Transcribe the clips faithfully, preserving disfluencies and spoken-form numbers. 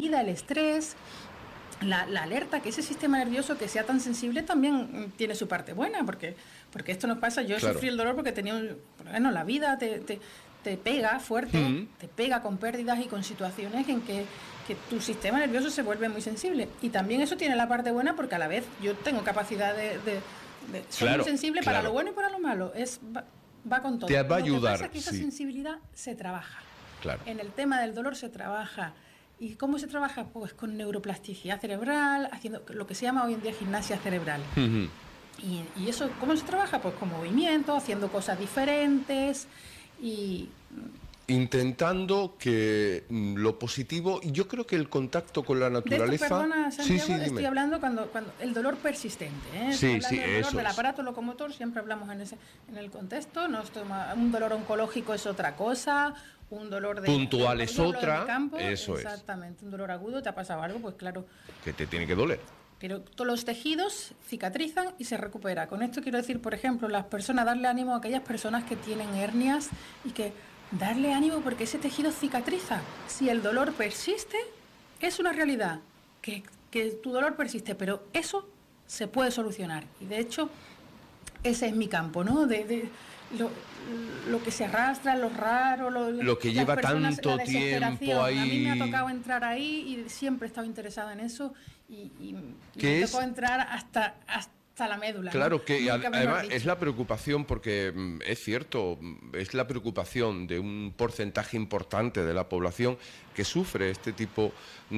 vida, el estrés, la, la alerta, que ese sistema nervioso que sea tan sensible también tiene su parte buena, porque, porque esto nos pasa, yo claro. sufrí el dolor porque tenía un, bueno, la vida te, te, te pega fuerte, uh-huh. te pega con pérdidas y con situaciones en que, que tu sistema nervioso se vuelve muy sensible, y también eso tiene la parte buena porque a la vez yo tengo capacidad de, de, de soy claro, muy sensible claro. para lo bueno y para lo malo, es va, va con todo. Te va a ayudar. Lo que pasa es que esa sí. sensibilidad se trabaja. Claro. En el tema del dolor se trabaja. ¿Y cómo se trabaja? Pues con neuroplasticidad cerebral, haciendo lo que se llama hoy en día gimnasia cerebral. Uh-huh. y, y eso, ¿cómo se trabaja? Pues con movimiento, haciendo cosas diferentes y... intentando que lo positivo, y yo creo que el contacto con la naturaleza... De esto, perdona, Santiago, sí, sí, estoy hablando cuando, cuando el dolor persistente, ¿eh? Sí, estoy sí, del dolor eso del es. aparato locomotor, siempre hablamos en ese en el contexto, no estoy, un dolor oncológico es otra cosa, un dolor de... puntual de, es de otra, campo, eso exactamente, es. Exactamente, un dolor agudo, te ha pasado algo, pues claro... que te tiene que doler. Pero todos los tejidos cicatrizan y se recupera. Con esto quiero decir, por ejemplo, las personas, darle ánimo a aquellas personas que tienen hernias y que darle ánimo porque ese tejido cicatriza. Si el dolor persiste, es una realidad, que, que tu dolor persiste, pero eso se puede solucionar. Y de hecho, ese es mi campo, ¿no? De, de lo, lo que se arrastra, lo raro, lo, lo que lleva personas, tanto tiempo ahí. A mí me ha tocado entrar ahí y siempre he estado interesada en eso y, y, y me es? tocó entrar hasta, hasta la médula. Claro, ¿no? que ad, además es la preocupación, porque mm, es cierto, es la preocupación de un porcentaje importante de la población que sufre este tipo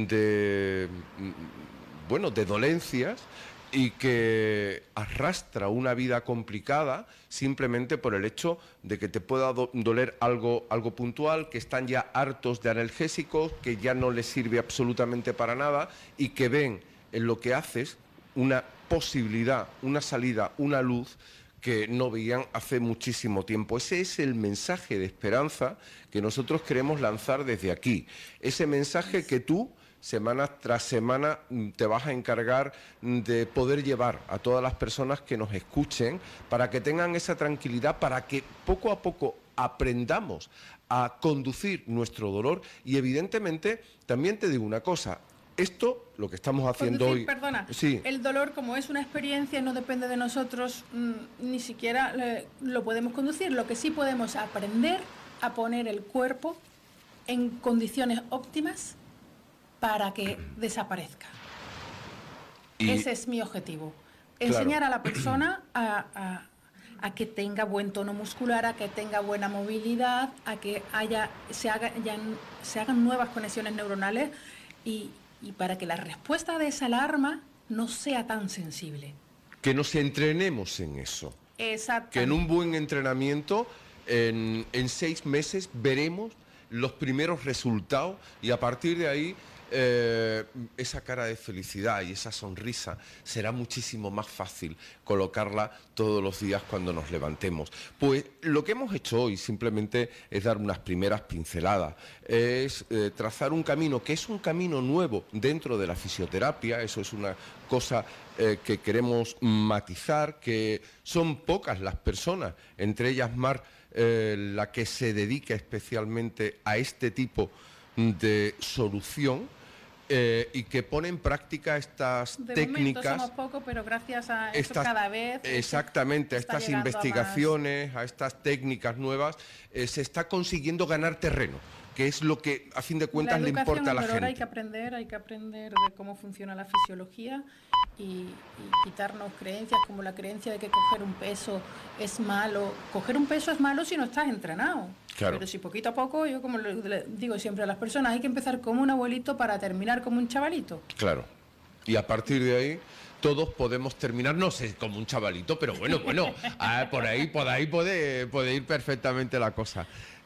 de, bueno, de dolencias, y que arrastra una vida complicada simplemente por el hecho de que te pueda do doler algo, algo puntual, que están ya hartos de analgésicos, que ya no les sirve absolutamente para nada y que ven en lo que haces una posibilidad, una salida, una luz que no veían hace muchísimo tiempo. Ese es el mensaje de esperanza que nosotros queremos lanzar desde aquí. Ese mensaje que tú, semana tras semana, te vas a encargar de poder llevar a todas las personas que nos escuchen, para que tengan esa tranquilidad, para que poco a poco aprendamos a conducir nuestro dolor. Y evidentemente, también te digo una cosa, esto, lo que estamos haciendo conducir, hoy... Perdona, sí. El dolor, como es una experiencia, no depende de nosotros, mmm, ni siquiera eh, lo podemos conducir. Lo que sí podemos aprender a poner el cuerpo en condiciones óptimas para que desaparezca. Y ese es mi objetivo. Enseñar claro. a la persona a, a, a que tenga buen tono muscular, a que tenga buena movilidad, a que haya se, haga, ya, se hagan nuevas conexiones neuronales y, y para que la respuesta de esa alarma no sea tan sensible. Que nos entrenemos en eso. Exacto. Que en un buen entrenamiento, en, en seis meses, veremos los primeros resultados y a partir de ahí eh, esa cara de felicidad y esa sonrisa será muchísimo más fácil colocarla todos los días cuando nos levantemos. Pues lo que hemos hecho hoy simplemente es dar unas primeras pinceladas, es eh, trazar un camino que es un camino nuevo dentro de la fisioterapia. Eso es una cosa eh, que queremos matizar, que son pocas las personas, entre ellas Mar, eh, la que se dedica especialmente a este tipo de solución, eh, y que pone en práctica estas de técnicas. Momento somos poco, pero gracias a estas, esto cada vez. Exactamente, a estas investigaciones, a, a estas técnicas nuevas, eh, se está consiguiendo ganar terreno, que es lo que a fin de cuentas le importa a la gente. Hay que aprender, hay que aprender de cómo funciona la fisiología y, y quitarnos creencias como la creencia de que coger un peso es malo. Coger un peso es malo si no estás entrenado. Claro. Pero si poquito a poco, yo como le digo siempre a las personas, hay que empezar como un abuelito para terminar como un chavalito. Claro. Y a partir de ahí todos podemos terminar, no sé, como un chavalito, pero bueno, bueno, ah, por ahí, por ahí puede, puede ir perfectamente la cosa.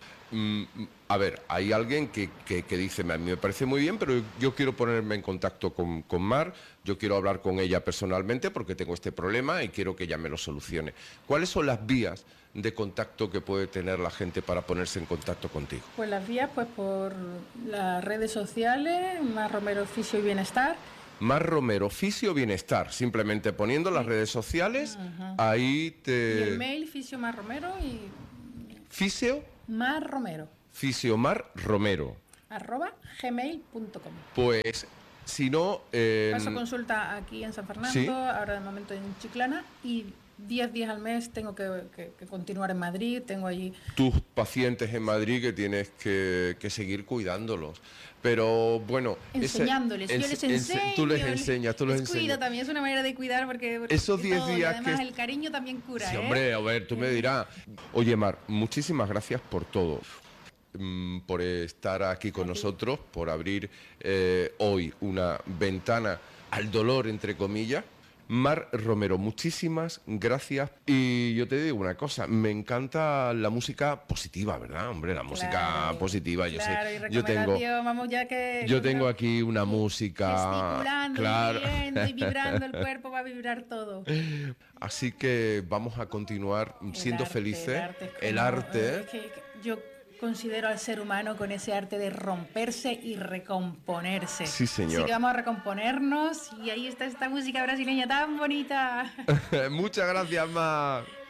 Mm, a ver, hay alguien que, que, que dice, a mí me parece muy bien, pero yo quiero ponerme en contacto con, con Mar, yo quiero hablar con ella personalmente porque tengo este problema y quiero que ella me lo solucione. ¿Cuáles son las vías de contacto que puede tener la gente para ponerse en contacto contigo? Pues las vías, pues por las redes sociales, Mar Romero Fisio y Bienestar. Mar Romero Fisio Bienestar, simplemente poniendo sí. las redes sociales, uh-huh. ahí te... Y el mail, Fisio Mar Romero y... Fisio... Mar Romero. Fisio Mar Romero. arroba gmail punto com. Pues si no... Eh, Paso consulta aquí en San Fernando, ¿sí? ahora de momento en Chiclana, y diez días al mes tengo que, que, que continuar en Madrid, tengo allí... Tus pacientes en Madrid que tienes que, que seguir cuidándolos. Pero bueno... Enseñándoles, ese, yo les ense, enseño. Tú les enseñas, tú les, les cuido enseñas. También es una manera de cuidar porque... porque Esos diez todo, días además que... el cariño también cura, sí, ¿eh? hombre, a ver, tú me dirás. Oye, Mar, muchísimas gracias por todo. Por estar aquí con nosotros, por abrir eh, hoy una ventana al dolor, entre comillas. Mar Romero, muchísimas gracias. Y yo te digo una cosa, me encanta la música positiva, ¿verdad? Hombre, la música Claro, positiva, yo claro, sé. y Yo tengo, vamos ya que, yo tengo aquí una música... gesticulando, claro. y viendo y vibrando, el cuerpo va a vibrar todo. Así que vamos a continuar siendo El arte, felices. El arte. Es el como, arte. Es que, que yo considero al ser humano con ese arte de romperse y recomponerse. Sí, señor. Así que vamos a recomponernos y ahí está esta música brasileña tan bonita. Muchas gracias, Mar.